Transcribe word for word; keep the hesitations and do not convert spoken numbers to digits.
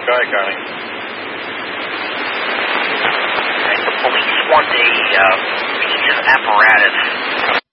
Sky County. The police want a uh, piece of apparatus